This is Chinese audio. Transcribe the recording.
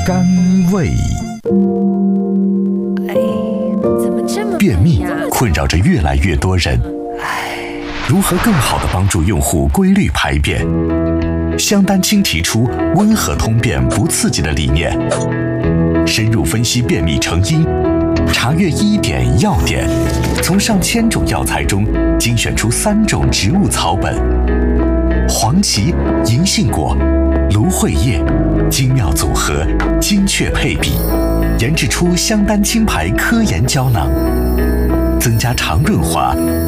甘味。便秘困扰着越来越多人，如何更好地帮助用户规律排便？香丹青提出温和通便不刺激的理念，深入分析便秘成因，查阅医典药典，从上千种药材中精选出3种植物草本：黄芪、银杏果、芦荟叶，精妙组合，精确配比，研制出香丹青牌科研胶囊，增加肠润滑，